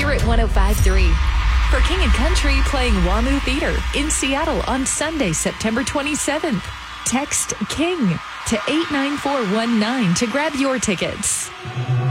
Favorite 105.3. For King and Country playing WAMU Theater in Seattle on Sunday, September 27th. Text KING to 89419 to grab your tickets.